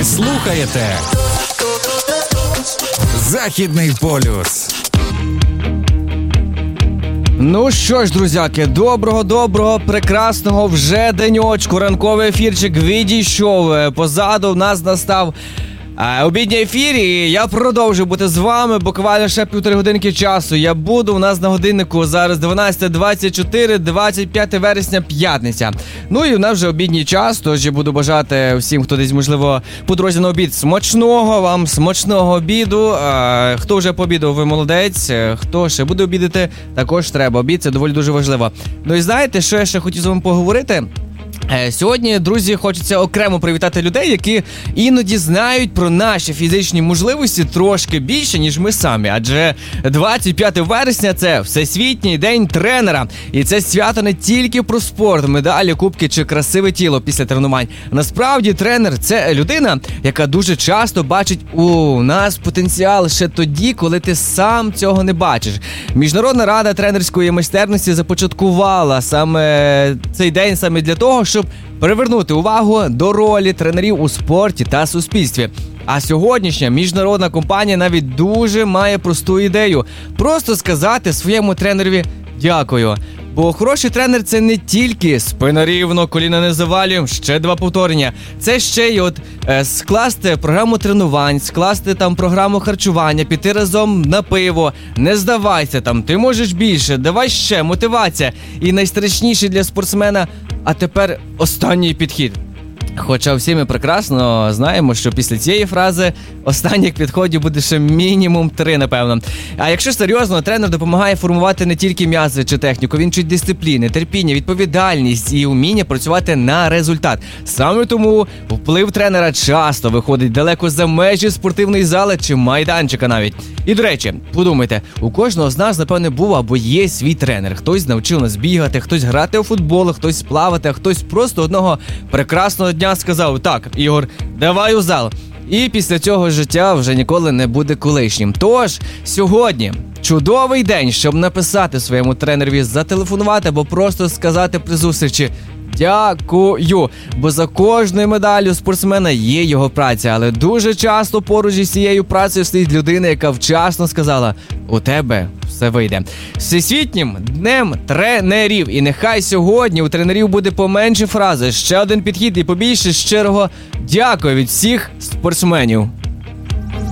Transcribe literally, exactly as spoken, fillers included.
Ви слухаєте Західний полюс. Ну що ж, друзяки, доброго-доброго, прекрасного вже денечку. Ранковий ефірчик відійшов. Позаду в нас настав а, обідній ефір, і я продовжу бути з вами буквально ще півтори годинки часу. Я буду у нас на годиннику зараз дванадцята двадцять чотири, двадцять п'яте вересня, п'ятниця. Ну і в нас вже обідній час, тож я буду бажати всім, хто десь, можливо, по дорозі на обід, смачного вам, смачного обіду. А, хто вже пообідав, ви молодець. Хто ще буде обідати, також треба. Обід – це доволі дуже важливо. Ну і знаєте, що я ще хотів з вами поговорити? Сьогодні, друзі, хочеться окремо привітати людей, які іноді знають про наші фізичні можливості трошки більше, ніж ми самі. Адже двадцять п'яте вересня – це Всесвітній день тренера. І це свято не тільки про спорт, медалі, кубки чи красиве тіло після тренувань. Насправді, тренер – це людина, яка дуже часто бачить у нас потенціал ще тоді, коли ти сам цього не бачиш. Міжнародна рада тренерської майстерності започаткувала саме цей день саме для того, щоб привернути увагу до ролі тренерів у спорті та суспільстві. А сьогоднішня міжнародна компанія навіть дуже має просту ідею – просто сказати своєму тренерові «дякую». Бо хороший тренер – це не тільки спина рівно, коліна не завалюємо, ще два повторення. Це ще й от е, скласти програму тренувань, скласти там програму харчування, піти разом на пиво, не здавайся там, ти можеш більше, давай ще, мотивація. І найстрашніше для спортсмена, а тепер останній підхід. Хоча всі ми прекрасно знаємо, що після цієї фрази останніх підходів буде ще мінімум три, напевно. А якщо серйозно, тренер допомагає формувати не тільки м'язи чи техніку, він вчить дисципліни, терпіння, відповідальність і вміння працювати на результат. Саме тому вплив тренера часто виходить далеко за межі спортивної зали чи майданчика навіть. І, до речі, подумайте, у кожного з нас, напевне, був або є свій тренер. Хтось навчив нас бігати, хтось грати у футбол, хтось плавати, а хтось просто одного прекрасного дня сказав: так, Ігор, давай у зал. І після цього життя вже ніколи не буде колишнім. Тож, сьогодні чудовий день, щоб написати своєму тренерові, зателефонувати або просто сказати при зустрічі «дякую», бо за кожною медаллю спортсмена є його праця, але дуже часто поруч із цією працею стоїть людина, яка вчасно сказала «у тебе все вийде». Всесвітнім днем тренерів, і нехай сьогодні у тренерів буде поменше фрази, ще один підхід і побільше щирого «дякую» від всіх спортсменів.